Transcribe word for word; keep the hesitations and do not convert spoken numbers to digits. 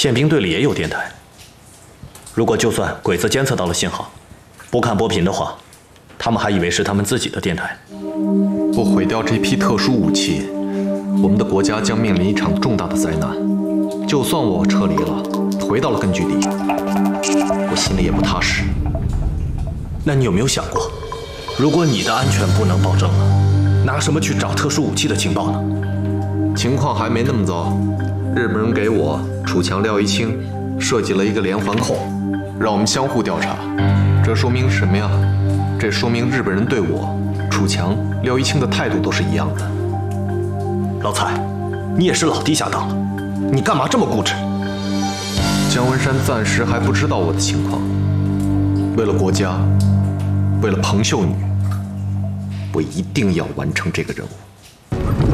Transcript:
宪兵队里也有电台。如果就算鬼子监测到了信号，不看波频的话，他们还以为是他们自己的电台。 不毁掉这批特殊武器，我们的国家将面临一场重大的灾难。就算我撤离了，回到了根据地，我心里也不踏实。 那你有没有想过，如果你的安全不能保证了，拿什么去找特殊武器的情报呢？ 情况还没那么糟，日本人给我、楚强、廖一清设计了一个连环扣，让我们相互调查。这说明什么呀？这说明日本人对我、楚强、廖一清的态度都是一样的。 老蔡，你也是老弟下当了，你干嘛这么固执？ 姜文山暂时还不知道我的情况。为了国家，为了彭秀女，我一定要完成这个任务。